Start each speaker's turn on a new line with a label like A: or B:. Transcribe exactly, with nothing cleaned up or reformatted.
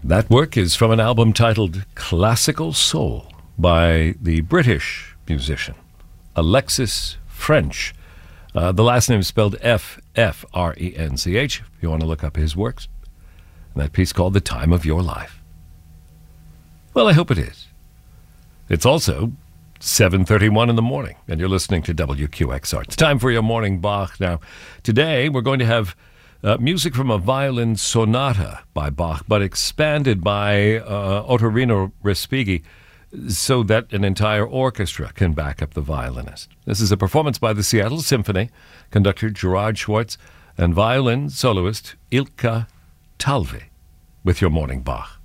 A: That work is from an album titled Classical Soul by the British musician Alexis French. Uh, the last name is spelled F F R E N C H, if you want to look up his works. And that piece called The Time of Your Life. Well, I hope it is. It's also seven thirty-one in the morning, and you're listening to W Q X R. It's time for your morning Bach. Now, today we're going to have uh, music from a violin sonata by Bach, but expanded by uh, Ottorino Respighi so that an entire orchestra can back up the violinist. This is a performance by the Seattle Symphony, conductor Gerard Schwartz, and violin soloist Ilkka Talvi, with your morning Bach.